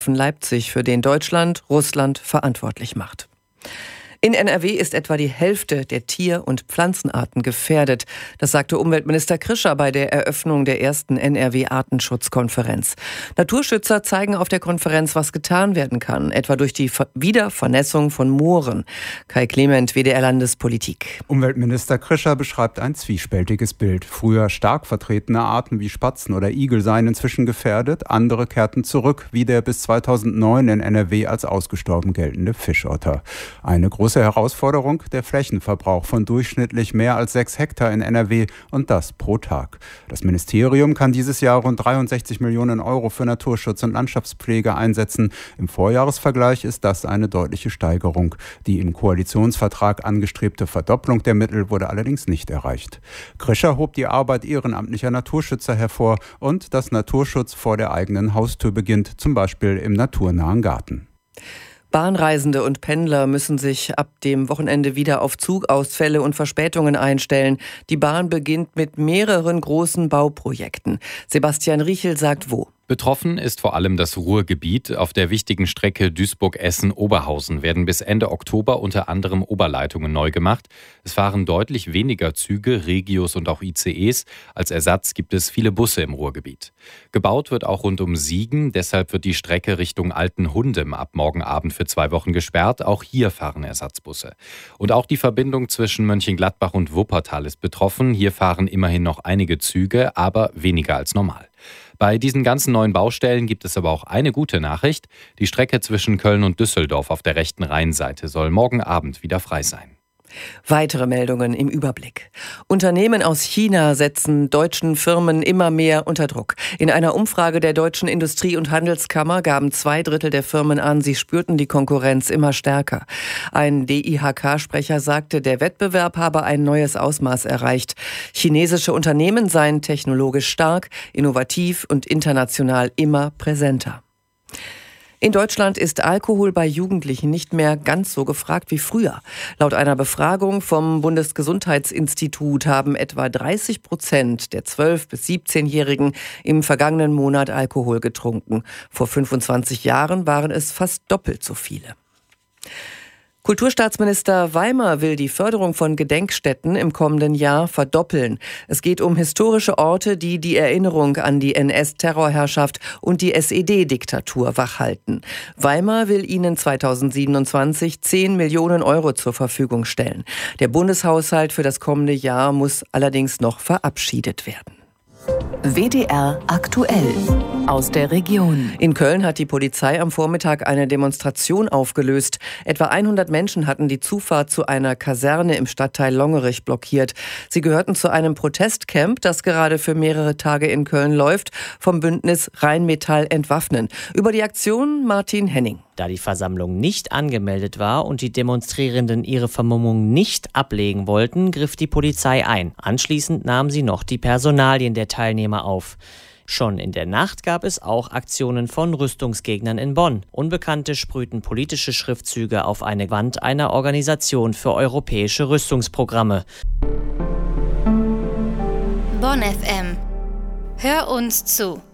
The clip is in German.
Leipzig, für den Deutschland Russland verantwortlich macht. In NRW ist etwa die Hälfte der Tier- und Pflanzenarten gefährdet. Das sagte Umweltminister Krischer bei der Eröffnung der ersten NRW-Artenschutzkonferenz. Naturschützer zeigen auf der Konferenz, was getan werden kann, etwa durch die Wiedervernässung von Mooren. Kai Clement, WDR-Landespolitik. Umweltminister Krischer beschreibt ein zwiespältiges Bild. Früher stark vertretene Arten wie Spatzen oder Igel seien inzwischen gefährdet. Andere kehrten zurück, wie der bis 2009 in NRW als ausgestorben geltende Fischotter. Eine große Herausforderung, der Flächenverbrauch von durchschnittlich mehr als 6 Hektar in NRW und das pro Tag. Das Ministerium kann dieses Jahr rund 63 Millionen Euro für Naturschutz und Landschaftspflege einsetzen. Im Vorjahresvergleich ist das eine deutliche Steigerung. Die im Koalitionsvertrag angestrebte Verdopplung der Mittel wurde allerdings nicht erreicht. Krischer hob die Arbeit ehrenamtlicher Naturschützer hervor und dass Naturschutz vor der eigenen Haustür beginnt, zum Beispiel im naturnahen Garten. Bahnreisende und Pendler müssen sich ab dem Wochenende wieder auf Zugausfälle und Verspätungen einstellen. Die Bahn beginnt mit mehreren großen Bauprojekten. Sebastian Riechel sagt wo. Betroffen ist vor allem das Ruhrgebiet. Auf der wichtigen Strecke Duisburg-Essen-Oberhausen werden bis Ende Oktober unter anderem Oberleitungen neu gemacht. Es fahren deutlich weniger Züge, Regios und auch ICEs. Als Ersatz gibt es viele Busse im Ruhrgebiet. Gebaut wird auch rund um Siegen. Deshalb wird die Strecke Richtung Altenhundem ab morgen Abend für 2 Wochen gesperrt. Auch hier fahren Ersatzbusse. Und auch die Verbindung zwischen Mönchengladbach und Wuppertal ist betroffen. Hier fahren immerhin noch einige Züge, aber weniger als normal. Bei diesen ganzen neuen Baustellen gibt es aber auch eine gute Nachricht. Die Strecke zwischen Köln und Düsseldorf auf der rechten Rheinseite soll morgen Abend wieder frei sein. Weitere Meldungen im Überblick. Unternehmen aus China setzen deutschen Firmen immer mehr unter Druck. In einer Umfrage der Deutschen Industrie- und Handelskammer gaben 2/3 der Firmen an, sie spürten die Konkurrenz immer stärker. Ein DIHK-Sprecher sagte, der Wettbewerb habe ein neues Ausmaß erreicht. Chinesische Unternehmen seien technologisch stark, innovativ und international immer präsenter. In Deutschland ist Alkohol bei Jugendlichen nicht mehr ganz so gefragt wie früher. Laut einer Befragung vom Bundesgesundheitsinstitut haben etwa 30% der 12- bis 17-Jährigen im vergangenen Monat Alkohol getrunken. Vor 25 Jahren waren es fast doppelt so viele. Kulturstaatsminister Weimer will die Förderung von Gedenkstätten im kommenden Jahr verdoppeln. Es geht um historische Orte, die die Erinnerung an die NS-Terrorherrschaft und die SED-Diktatur wachhalten. Weimer will ihnen 2027 10 Millionen Euro zur Verfügung stellen. Der Bundeshaushalt für das kommende Jahr muss allerdings noch verabschiedet werden. WDR aktuell aus der Region. In Köln hat die Polizei am Vormittag eine Demonstration aufgelöst. Etwa 100 Menschen hatten die Zufahrt zu einer Kaserne im Stadtteil Longerich blockiert. Sie gehörten zu einem Protestcamp, das gerade für mehrere Tage in Köln läuft, vom Bündnis Rheinmetall entwaffnen. Über die Aktion Martin Henning. Da die Versammlung nicht angemeldet war und die Demonstrierenden ihre Vermummung nicht ablegen wollten, griff die Polizei ein. Anschließend nahm sie noch die Personalien der Teilnehmer auf. Schon in der Nacht gab es auch Aktionen von Rüstungsgegnern in Bonn. Unbekannte sprühten politische Schriftzüge auf eine Wand einer Organisation für europäische Rüstungsprogramme. Bonn FM. Hör uns zu.